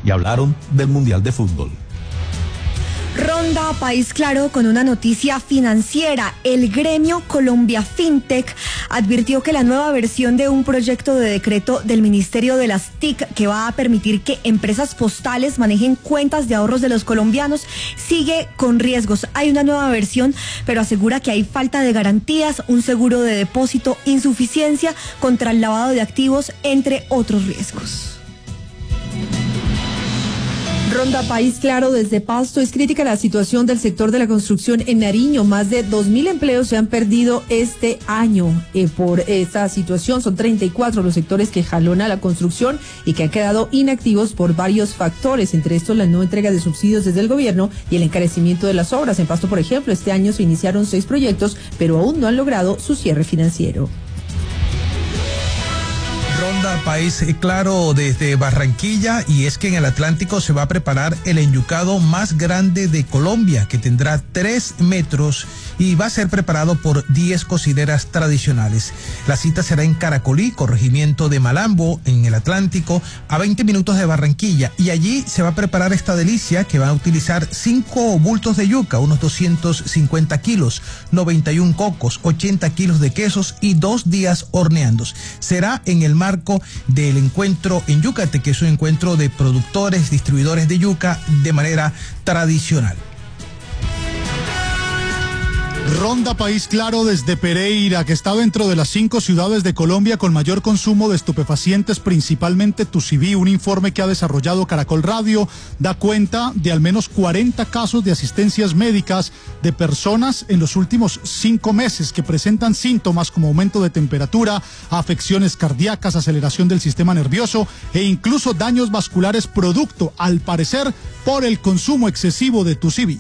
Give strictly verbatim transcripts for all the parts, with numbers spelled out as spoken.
y hablaron del Mundial de Fútbol. Ronda País Claro con una noticia financiera. El gremio Colombia Fintech advirtió que la nueva versión de un proyecto de decreto del Ministerio de las T I C que va a permitir que empresas postales manejen cuentas de ahorros de los colombianos sigue con riesgos. Hay una nueva versión, pero asegura que hay falta de garantías, un seguro de depósito, insuficiencia contra el lavado de activos, entre otros riesgos. Ronda País Claro desde Pasto. Es crítica la situación del sector de la construcción en Nariño. Más de dos mil empleos se han perdido este año eh, por esta situación. Son treinta y cuatro los sectores que jalona la construcción y que han quedado inactivos por varios factores, entre estos la no entrega de subsidios desde el gobierno y el encarecimiento de las obras. En Pasto, por ejemplo, este año se iniciaron seis proyectos, pero aún no han logrado su cierre financiero. Ronda País Claro desde Barranquilla, y es que en el Atlántico se va a preparar el enyucado más grande de Colombia, que tendrá tres metros y va a ser preparado por diez cocineras tradicionales. La cita será en Caracolí, corregimiento de Malambo, en el Atlántico, a veinte minutos de Barranquilla, y allí se va a preparar esta delicia que va a utilizar cinco bultos de yuca, unos doscientos cincuenta kilos, noventa y un cocos, ochenta kilos de quesos y dos días horneandos. Será en el marco del encuentro en Yúcate, que es un encuentro de productores, distribuidores de yuca de manera tradicional. Ronda País Claro desde Pereira, que está dentro de las cinco ciudades de Colombia con mayor consumo de estupefacientes, principalmente Tucibí. Un informe que ha desarrollado Caracol Radio da cuenta de al menos cuarenta casos de asistencias médicas de personas en los últimos cinco meses que presentan síntomas como aumento de temperatura, afecciones cardíacas, aceleración del sistema nervioso e incluso daños vasculares producto, al parecer, por el consumo excesivo de Tucibí.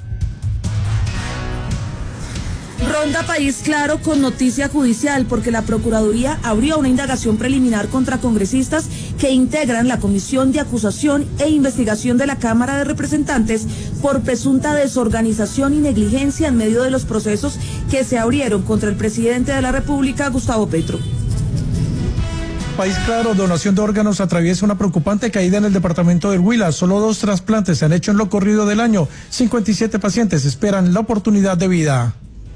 Ronda País Claro con noticia judicial, porque la Procuraduría abrió una indagación preliminar contra congresistas que integran la Comisión de Acusación e Investigación de la Cámara de Representantes por presunta desorganización y negligencia en medio de los procesos que se abrieron contra el presidente de la República, Gustavo Petro. País Claro, donación de órganos atraviesa una preocupante caída en el departamento del Huila. Solo dos trasplantes se han hecho en lo corrido del año. cincuenta y siete pacientes esperan la oportunidad de vida.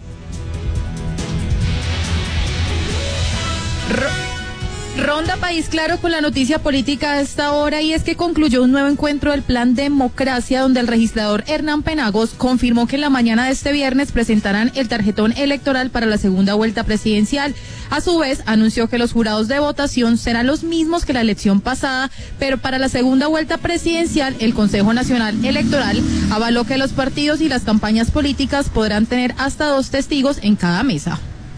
Ronda País Claro con la noticia política a esta hora, y es que concluyó un nuevo encuentro del Plan Democracia, donde el registrador Hernán Penagos confirmó que en la mañana de este viernes presentarán el tarjetón electoral para la segunda vuelta presidencial. A su vez, anunció que los jurados de votación serán los mismos que la elección pasada, pero para la segunda vuelta presidencial, el Consejo Nacional Electoral avaló que los partidos y las campañas políticas podrán tener hasta dos testigos en cada mesa.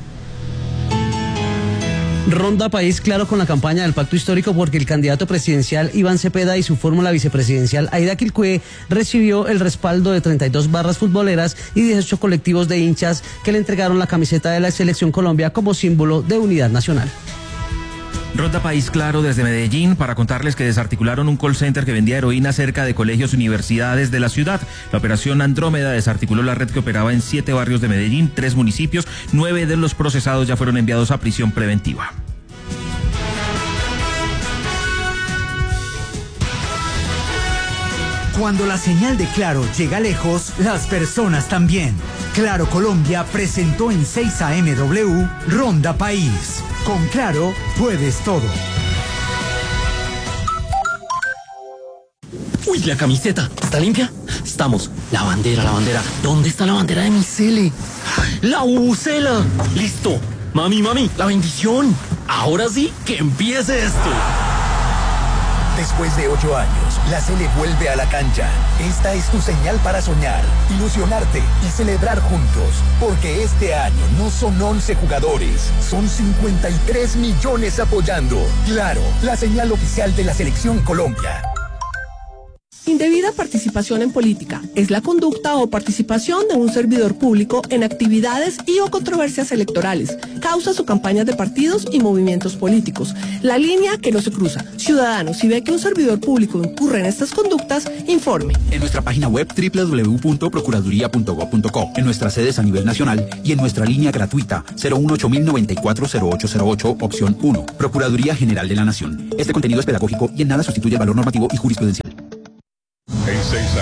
Ronda País Claro con la campaña del Pacto Histórico, porque el candidato presidencial Iván Cepeda y su fórmula vicepresidencial Aida Quilcue recibió el respaldo de treinta y dos barras futboleras y dieciocho colectivos de hinchas que le entregaron la camiseta de la Selección Colombia como símbolo de unidad nacional. Ronda País Claro desde Medellín para contarles que desarticularon un call center que vendía heroína cerca de colegios y universidades de la ciudad. La operación Andrómeda desarticuló la red que operaba en siete barrios de Medellín, tres municipios. Nueve de los procesados ya fueron enviados a prisión preventiva. Cuando la señal de Claro llega lejos, las personas también. Claro Colombia presentó en seis A M W Ronda País. Con Claro puedes todo. Uy, la camiseta, ¿está limpia? Estamos. La bandera, la bandera. ¿Dónde está la bandera de mi Cele? La bubucela. Listo. Mami, mami, la bendición. Ahora sí, que empiece esto. Después de ocho años, la Cele vuelve a la cancha. Esta es tu señal para soñar, ilusionarte y celebrar juntos. Porque este año no son once jugadores, son cincuenta y tres millones apoyando. Claro, la señal oficial de la Selección Colombia. Indebida participación en política es la conducta o participación de un servidor público en actividades y o controversias electorales, causas o campañas de partidos y movimientos políticos. La línea que no se cruza. Ciudadanos, si ve que un servidor público incurre en estas conductas, informe. En nuestra página web doble u doble u doble u punto procuraduría punto gob punto co, en nuestras sedes a nivel nacional y en nuestra línea gratuita cero uno ocho mil noventa y cuatro cero ocho cero ocho, opción uno. Procuraduría General de la Nación. Este contenido es pedagógico y en nada sustituye el valor normativo y jurisprudencial.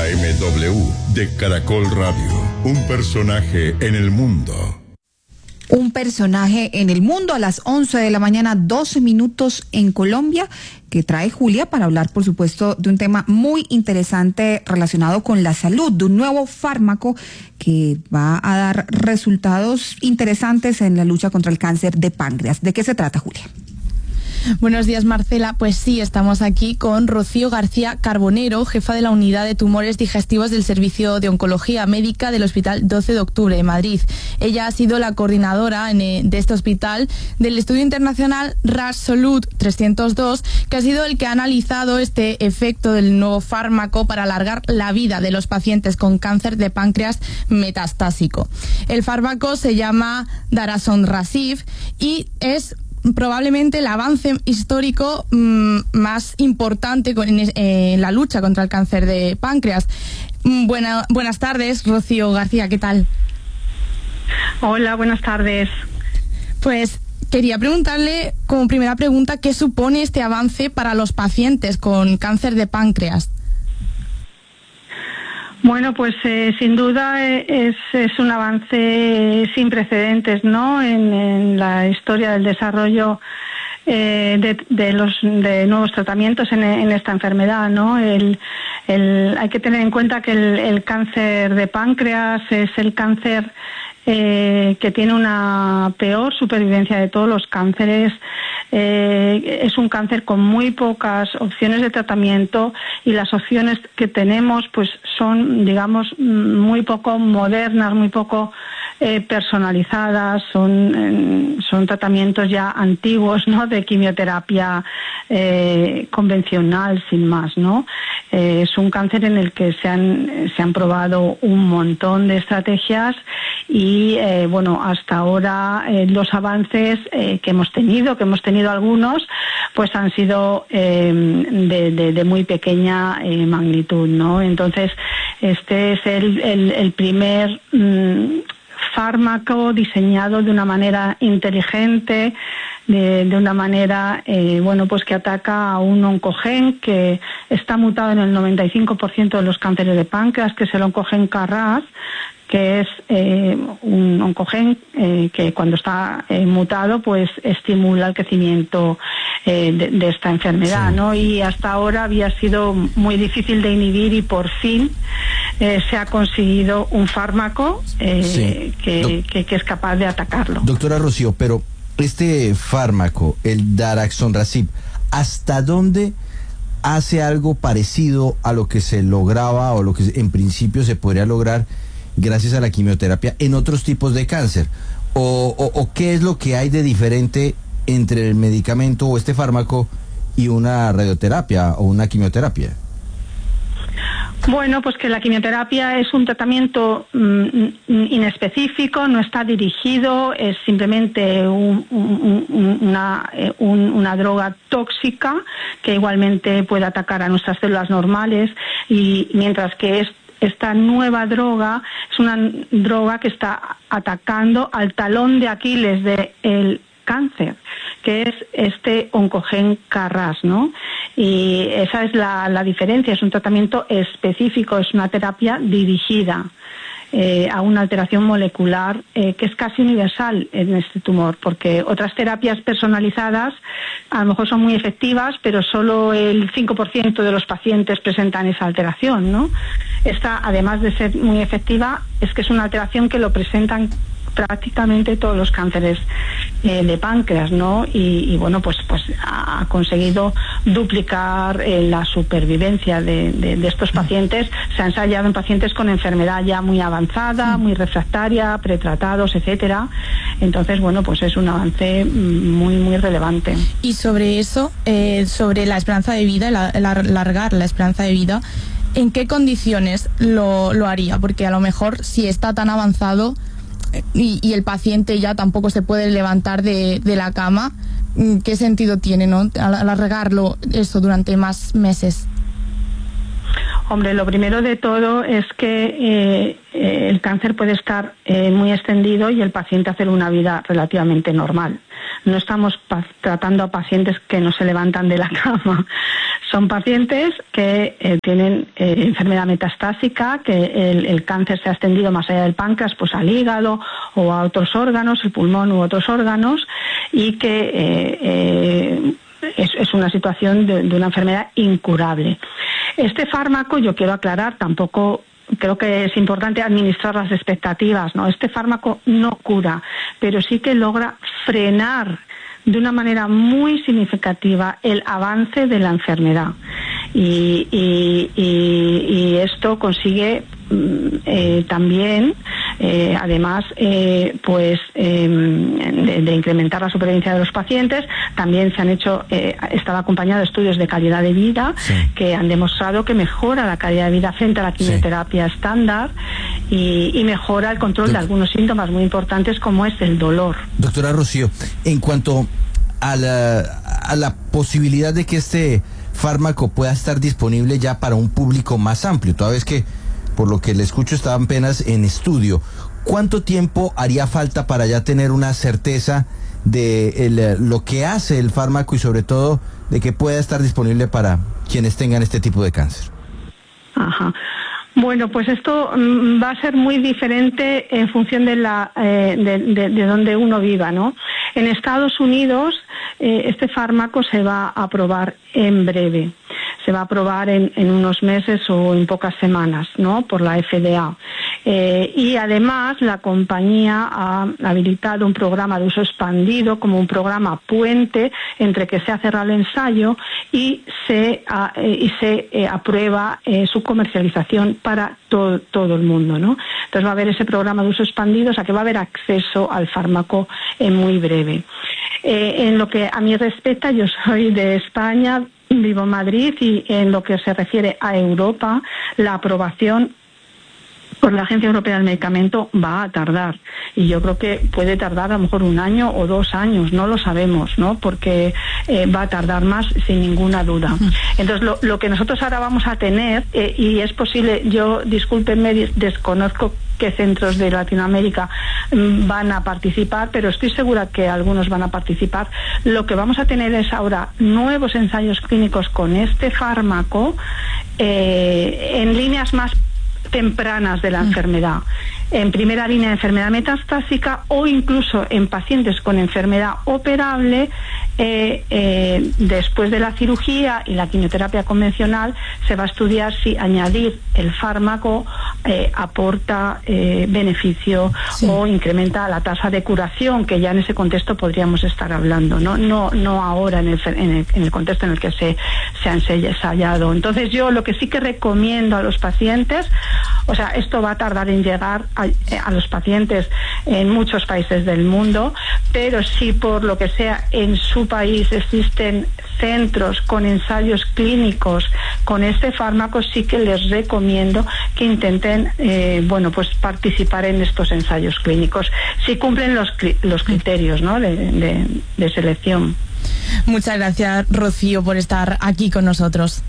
M W de Caracol Radio. Un personaje en el mundo. Un personaje en el mundo a las once de la mañana, doce minutos en Colombia, que trae Julia para hablar, por supuesto, de un tema muy interesante relacionado con la salud, de un nuevo fármaco que va a dar resultados interesantes en la lucha contra el cáncer de páncreas. ¿De qué se trata, Julia? Buenos días, Marcela. Pues sí, estamos aquí con Rocío García Carbonero, jefa de la Unidad de Tumores Digestivos del Servicio de Oncología Médica del Hospital doce de octubre de Madrid. Ella ha sido la coordinadora en, eh, de este hospital del estudio internacional R A S Solute trescientos dos, que ha sido el que ha analizado este efecto del nuevo fármaco para alargar la vida de los pacientes con cáncer de páncreas metastásico. El fármaco se llama daraxonrasib y es probablemente el avance histórico mmm, más importante con, en, eh, en la lucha contra el cáncer de páncreas. Mm, buena, buenas tardes, Rocío García, ¿qué tal? Hola, buenas tardes. Pues quería preguntarle como primera pregunta, ¿qué supone este avance para los pacientes con cáncer de páncreas? Bueno, pues eh, sin duda es, es un avance sin precedentes, ¿no? En, en la historia del desarrollo eh, de, de los de nuevos tratamientos en, en esta enfermedad, ¿no? El, el, hay que tener en cuenta que el, el cáncer de páncreas es el cáncer eh, que tiene una peor supervivencia de todos los cánceres. Eh, es un cáncer con muy pocas opciones de tratamiento y las opciones que tenemos pues son, digamos, muy poco modernas, muy poco eh, personalizadas, son, eh, son tratamientos ya antiguos, ¿no? De quimioterapia eh, convencional, sin más, ¿no? Eh, es un cáncer en el que se han, se han probado un montón de estrategias y, eh, bueno, hasta ahora eh, los avances eh, que hemos tenido, que hemos tenido algunos, pues han sido eh, de, de, de muy pequeña eh, magnitud, ¿no? Entonces, este es el, el, el primer mmm, fármaco diseñado de una manera inteligente, de, de una manera, eh, bueno, pues que ataca a un oncogen que está mutado en el noventa y cinco por ciento de los cánceres de páncreas, que es el oncogen K R A S, que es eh, un oncogen eh, que cuando está eh, mutado pues estimula el crecimiento eh, de, de esta enfermedad, sí. ¿no? Y hasta ahora había sido muy difícil de inhibir y por fin eh, se ha conseguido un fármaco eh, sí. que, que, que es capaz de atacarlo. Doctora Rocío, pero este fármaco, el daraxonrasib, ¿hasta dónde hace algo parecido a lo que se lograba o lo que en principio se podría lograr gracias a la quimioterapia en otros tipos de cáncer? ¿O, o, o qué es lo que hay de diferente entre el medicamento o este fármaco y una radioterapia o una quimioterapia? Bueno, pues que la quimioterapia es un tratamiento mm, inespecífico, no está dirigido, es simplemente un, un, una, un, una droga tóxica que igualmente puede atacar a nuestras células normales, y mientras que es esta nueva droga es una droga que está atacando al talón de Aquiles del cáncer, que es este oncogen K R A S, ¿no? Y esa es la, la diferencia, es un tratamiento específico, es una terapia dirigida eh, a una alteración molecular eh, que es casi universal en este tumor, porque otras terapias personalizadas a lo mejor son muy efectivas, pero solo el cinco por ciento de los pacientes presentan esa alteración, ¿no? Esta, además de ser muy efectiva, es que es una alteración que lo presentan prácticamente todos los cánceres eh, de páncreas, ¿no? Y, y bueno, pues pues ha conseguido duplicar eh, la supervivencia de, de, de estos pacientes. Se ha ensayado en pacientes con enfermedad ya muy avanzada, muy refractaria, pretratados, etcétera. Entonces, bueno, pues es un avance muy, muy relevante. Y sobre eso, eh, sobre la esperanza de vida, la, la, alargar la esperanza de vida, ¿en qué condiciones lo, lo haría? Porque a lo mejor si está tan avanzado Y, y el paciente ya tampoco se puede levantar de, de la cama, ¿qué sentido tiene, no? Alargarlo eso durante más meses. Hombre, lo primero de todo es que eh, eh, el cáncer puede estar eh, muy extendido y el paciente hacer una vida relativamente normal. No estamos pa- tratando a pacientes que no se levantan de la cama. Son pacientes que eh, tienen eh, enfermedad metastásica, que el, el cáncer se ha extendido más allá del páncreas, pues al hígado o a otros órganos, el pulmón u otros órganos, y que eh, eh, es, es una situación de, de una enfermedad incurable. Este fármaco, yo quiero aclarar, tampoco creo que es importante administrar las expectativas, ¿no? Este fármaco no cura, pero sí que logra frenar de una manera muy significativa el avance de la enfermedad. Y, y, y, y esto consigue eh, también, eh, además, eh, pues eh, de, de incrementar la supervivencia de los pacientes. También se han hecho, eh, estaba acompañado de estudios de calidad de vida, sí, que han demostrado que mejora la calidad de vida frente a la quimioterapia, sí, estándar, y, y mejora el control, Doctor, de algunos síntomas muy importantes como es el dolor. Doctora Rocío, en cuanto a la, a la posibilidad de que este fármaco pueda estar disponible ya para un público más amplio, toda vez que, por lo que le escucho, estaban apenas en estudio, ¿cuánto tiempo haría falta para ya tener una certeza de el, lo que hace el fármaco y sobre todo de que pueda estar disponible para quienes tengan este tipo de cáncer? Ajá. Bueno, pues esto mm, va a ser muy diferente en función de la eh, de, de, de donde uno viva, ¿no? En Estados Unidos eh, este fármaco se va a aprobar en breve. Se va a aprobar en, en unos meses o en pocas semanas, ¿no? Por la F D A. Eh, y además la compañía ha habilitado un programa de uso expandido como un programa puente entre que se ha cerrado el ensayo y se, a, eh, y se eh, aprueba eh, su comercialización para to, todo el mundo, ¿no? Entonces va a haber ese programa de uso expandido, o sea que va a haber acceso al fármaco en muy breve. Eh, en lo que a mí respecta, yo soy de España, vivo en Madrid, y en lo que se refiere a Europa, la aprobación por la Agencia Europea del Medicamento va a tardar, y yo creo que puede tardar a lo mejor un año o dos años, no lo sabemos, ¿no? Porque eh, va a tardar más sin ninguna duda. Entonces lo, lo que nosotros ahora vamos a tener, eh, y es posible, yo discúlpenme, desconozco qué centros de Latinoamérica van a participar, pero estoy segura que algunos van a participar. Lo que vamos a tener es ahora nuevos ensayos clínicos con este fármaco eh, en líneas más tempranas de la mm. enfermedad, en primera línea de enfermedad metastásica o incluso en pacientes con enfermedad operable eh, eh, después de la cirugía y la quimioterapia convencional. Se va a estudiar si añadir el fármaco eh, aporta eh, beneficio, sí, o incrementa la tasa de curación, que ya en ese contexto podríamos estar hablando, no no no ahora en el, en el, en el contexto en el que se, se ha ensayado. Entonces yo lo que sí que recomiendo a los pacientes, o sea, esto va a tardar en llegar a, a los pacientes en muchos países del mundo, pero si por lo que sea en su país existen centros con ensayos clínicos con este fármaco, sí que les recomiendo que intenten, eh, bueno, pues participar en estos ensayos clínicos, si cumplen los, los criterios, ¿no?, de, de, de selección. Muchas gracias, Rocío, por estar aquí con nosotros.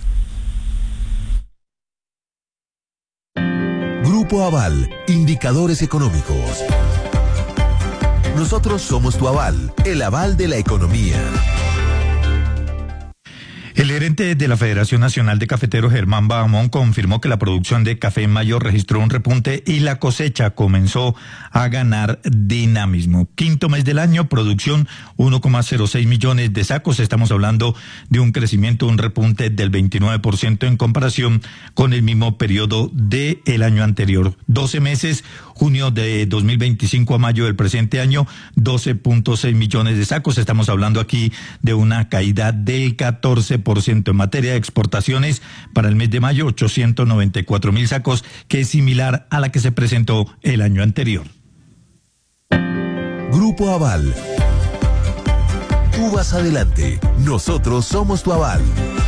Grupo Aval, indicadores económicos. Nosotros somos tu aval, el aval de la economía. El gerente de la Federación Nacional de Cafeteros, Germán Bahamón, confirmó que la producción de café en mayo registró un repunte y la cosecha comenzó a ganar dinamismo. Quinto mes del año, producción uno coma cero seis millones de sacos. Estamos hablando de un crecimiento, un repunte del veintinueve por ciento en comparación con el mismo periodo del año anterior. doce meses, junio de dos mil veinticinco a mayo del presente año, doce punto seis millones de sacos. Estamos hablando aquí de una caída del catorce por ciento. En materia de exportaciones, para el mes de mayo, ochocientos noventa y cuatro mil sacos, que es similar a la que se presentó el año anterior. Grupo Aval. Tú vas adelante. Nosotros somos tu aval.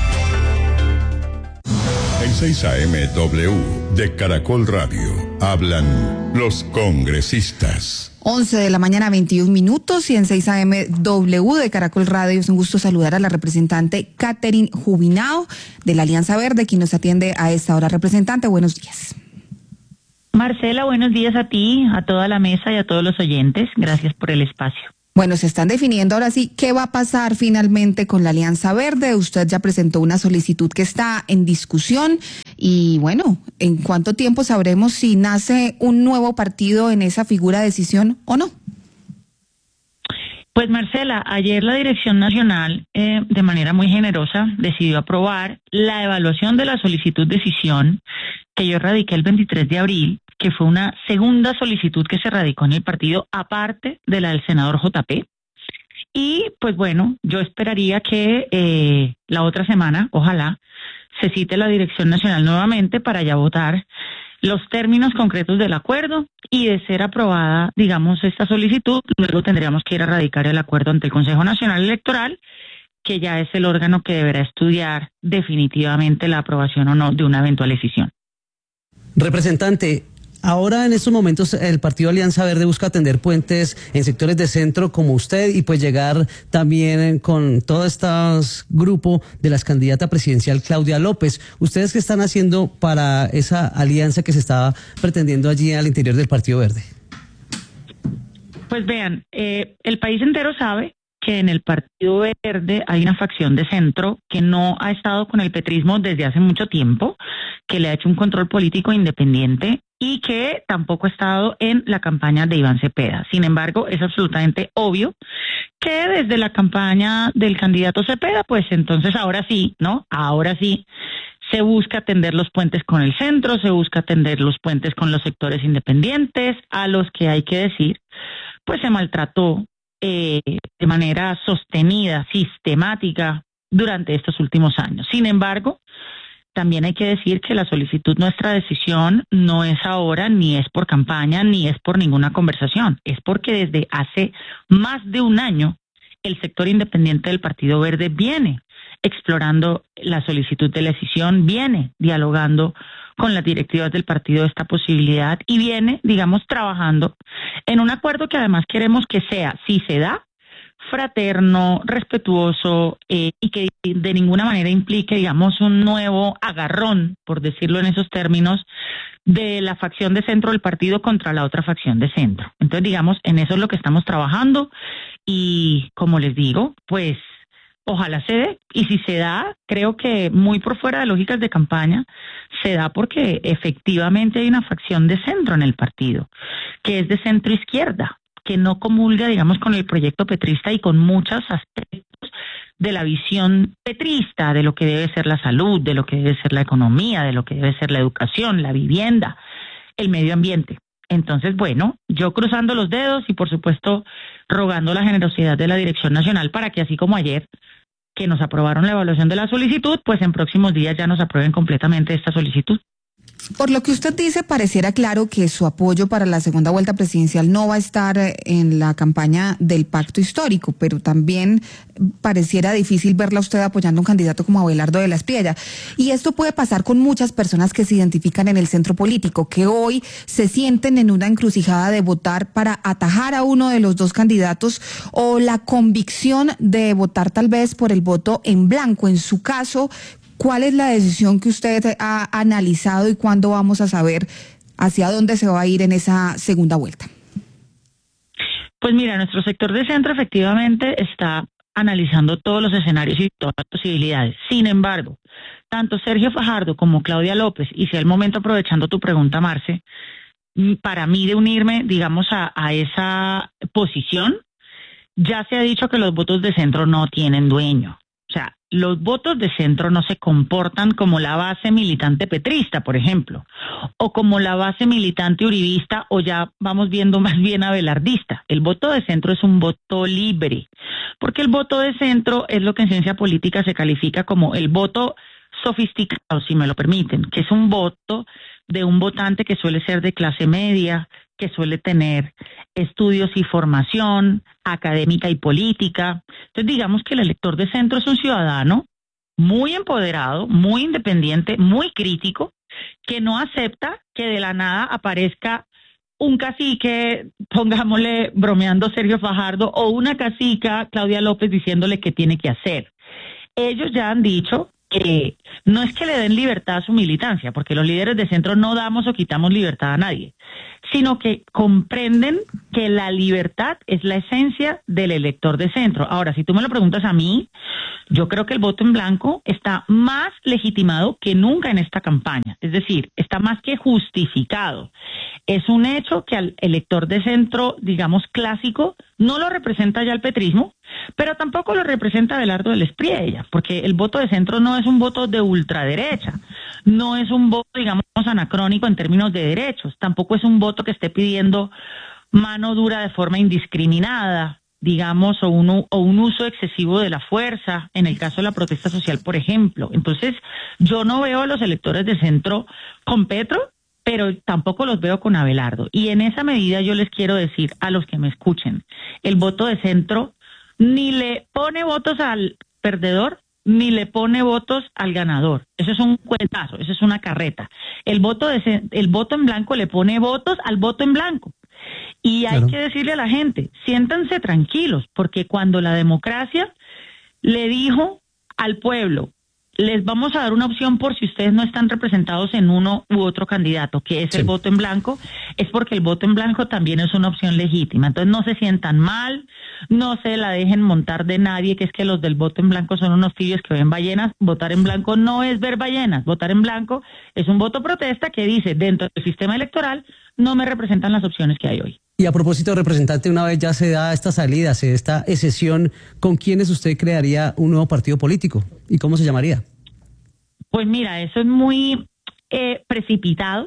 En seis A M W de Caracol Radio hablan los congresistas. once de la mañana, veintiún minutos, y en seis A M W de Caracol Radio es un gusto saludar a la representante Catherine Jubinao de la Alianza Verde, quien nos atiende a esta hora. Representante, buenos días. Marcela, buenos días a ti, a toda la mesa y a todos los oyentes. Gracias por el espacio. Bueno, se están definiendo ahora sí qué va a pasar finalmente con la Alianza Verde. Usted ya presentó una solicitud que está en discusión y bueno, ¿en cuánto tiempo sabremos si nace un nuevo partido en esa figura de decisión o no? Pues Marcela, ayer la Dirección Nacional eh, de manera muy generosa decidió aprobar la evaluación de la solicitud de decisión que yo radiqué el veintitrés de abril, que fue una segunda solicitud que se radicó en el partido, aparte de la del senador J P. Y pues bueno, yo esperaría que eh, la otra semana, ojalá, se cite la Dirección Nacional nuevamente para ya votar los términos concretos del acuerdo, y de ser aprobada, digamos, esta solicitud, luego tendríamos que ir a radicar el acuerdo ante el Consejo Nacional Electoral, que ya es el órgano que deberá estudiar definitivamente la aprobación o no de una eventual decisión. Representante, ahora en estos momentos el Partido Alianza Verde busca tender puentes en sectores de centro como usted y pues llegar también con todo este grupo de la candidata presidencial Claudia López. ¿Ustedes qué están haciendo para esa alianza que se estaba pretendiendo allí al interior del Partido Verde? Pues vean, eh, el país entero sabe que en el Partido Verde hay una facción de centro que no ha estado con el petrismo desde hace mucho tiempo, que le ha hecho un control político independiente y que tampoco ha estado en la campaña de Iván Cepeda. Sin embargo, es absolutamente obvio que desde la campaña del candidato Cepeda, pues entonces ahora sí, ¿no? Ahora sí se busca tender los puentes con el centro, se busca tender los puentes con los sectores independientes, a los que hay que decir, pues se maltrató eh, de manera sostenida, sistemática, durante estos últimos años. Sin embargo, también hay que decir que la solicitud, nuestra decisión, no es ahora, ni es por campaña, ni es por ninguna conversación. Es porque desde hace más de un año el sector independiente del Partido Verde viene explorando la solicitud de la decisión, viene dialogando con las directivas del partido esta posibilidad y viene, digamos, trabajando en un acuerdo que además queremos que sea, si se da, fraterno, respetuoso eh, y que de ninguna manera implique, digamos, un nuevo agarrón, por decirlo en esos términos, de la facción de centro del partido contra la otra facción de centro. Entonces, digamos, en eso es lo que estamos trabajando y, como les digo, pues ojalá se dé, y si se da, creo que muy por fuera de lógicas de campaña, se da porque efectivamente hay una facción de centro en el partido, que es de centro izquierda, que no comulga, digamos, con el proyecto petrista y con muchos aspectos de la visión petrista, de lo que debe ser la salud, de lo que debe ser la economía, de lo que debe ser la educación, la vivienda, el medio ambiente. Entonces, bueno, yo cruzando los dedos y, por supuesto, rogando la generosidad de la Dirección Nacional para que, así como ayer, que nos aprobaron la evaluación de la solicitud, pues en próximos días ya nos aprueben completamente esta solicitud. Por lo que usted dice, pareciera claro que su apoyo para la segunda vuelta presidencial no va a estar en la campaña del pacto histórico, pero también pareciera difícil verla usted apoyando a un candidato como Abelardo de la Espriella. Y esto puede pasar con muchas personas que se identifican en el centro político, que hoy se sienten en una encrucijada de votar para atajar a uno de los dos candidatos o la convicción de votar tal vez por el voto en blanco. En su caso, ¿cuál es la decisión que usted ha analizado y cuándo vamos a saber hacia dónde se va a ir en esa segunda vuelta? Pues mira, nuestro sector de centro efectivamente está analizando todos los escenarios y todas las posibilidades. Sin embargo, tanto Sergio Fajardo como Claudia López, y si el momento, aprovechando tu pregunta, Marce, para mí de unirme, digamos, a, a esa posición, ya se ha dicho que los votos de centro no tienen dueño. O sea, los votos de centro no se comportan como la base militante petrista, por ejemplo, o como la base militante uribista, o ya vamos viendo más bien abelardista. El voto de centro es un voto libre, porque el voto de centro es lo que en ciencia política se califica como el voto sofisticado, si me lo permiten, que es un voto de un votante que suele ser de clase media, que suele tener estudios y formación académica y política. Entonces, digamos que el elector de centro es un ciudadano muy empoderado, muy independiente, muy crítico, que no acepta que de la nada aparezca un cacique, pongámosle bromeando Sergio Fajardo, o una cacica, Claudia López, diciéndole qué tiene que hacer. Ellos ya han dicho que no es que le den libertad a su militancia, porque los líderes de centro no damos o quitamos libertad a nadie, sino que comprenden que la libertad es la esencia del elector de centro. Ahora, si tú me lo preguntas a mí, yo creo que el voto en blanco está más legitimado que nunca en esta campaña, es decir, está más que justificado. Es un hecho que al elector de centro, digamos, clásico, no lo representa ya el petrismo, pero tampoco lo representa Abelardo del Espriella, porque el voto de centro no es un voto de ultraderecha, no es un voto, digamos, anacrónico en términos de derechos, tampoco es un voto que esté pidiendo mano dura de forma indiscriminada, digamos, o un, o un uso excesivo de la fuerza, en el caso de la protesta social, por ejemplo. Entonces, yo no veo a los electores de centro con Petro, pero tampoco los veo con Abelardo. Y en esa medida yo les quiero decir a los que me escuchen, el voto de centro ni le pone votos al perdedor, ni le pone votos al ganador. Eso es un cuentazo, eso es una carreta. El voto de el voto en blanco le pone votos al voto en blanco. Y hay claro. que decirle a la gente, siéntanse tranquilos, porque cuando la democracia le dijo al pueblo, les vamos a dar una opción por si ustedes no están representados en uno u otro candidato, que es sí. el voto en blanco, es porque el voto en blanco también es una opción legítima. Entonces no se sientan mal, no se la dejen montar de nadie, que es que los del voto en blanco son unos tibios que ven ballenas. Votar en blanco no es ver ballenas, votar en blanco es un voto protesta que dice, dentro del sistema electoral no me representan las opciones que hay hoy. Y a propósito, representante, una vez ya se da esta salida, se da esta excesión, ¿con quiénes usted crearía un nuevo partido político? ¿Y cómo se llamaría? Pues mira, eso es muy eh, precipitado.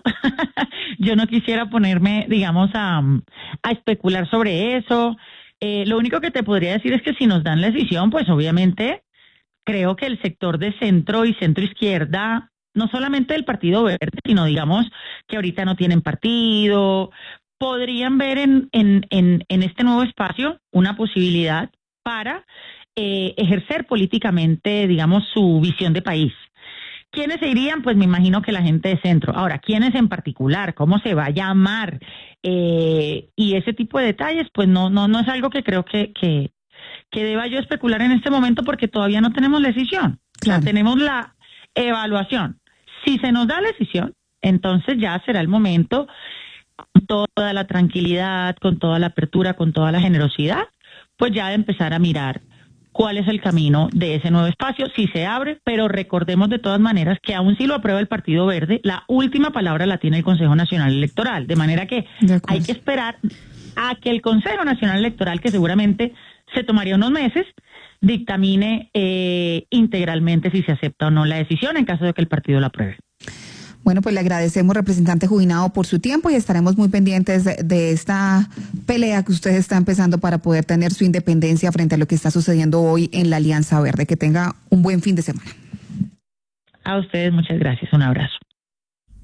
Yo no quisiera ponerme, digamos, a, a especular sobre eso. Eh, lo único que te podría decir es que si nos dan la decisión, pues obviamente creo que el sector de centro y centro izquierda, no solamente del Partido Verde, sino digamos que ahorita no tienen partido, podrían ver en, en, en, en este nuevo espacio una posibilidad para eh, ejercer políticamente, digamos, su visión de país. ¿Quiénes se irían? Pues me imagino que la gente de centro. Ahora, ¿quiénes en particular? ¿Cómo se va a llamar? Eh, y ese tipo de detalles, pues no no no es algo que creo que, que, que deba yo especular en este momento porque todavía no tenemos la decisión. Claro. O sea, tenemos la evaluación. Si se nos da la decisión, entonces ya será el momento, con toda la tranquilidad, con toda la apertura, con toda la generosidad, pues ya de empezar a mirar cuál es el camino de ese nuevo espacio, si se abre, pero recordemos de todas maneras que aún si lo aprueba el Partido Verde, la última palabra la tiene el Consejo Nacional Electoral, de manera que hay que esperar a que el Consejo Nacional Electoral, que seguramente se tomaría unos meses, dictamine eh, integralmente si se acepta o no la decisión en caso de que el partido la apruebe. Bueno, pues le agradecemos, representante Juvinado, por su tiempo y estaremos muy pendientes de, de esta pelea que usted está empezando para poder tener su independencia frente a lo que está sucediendo hoy en la Alianza Verde. Que tenga un buen fin de semana. A ustedes muchas gracias. Un abrazo.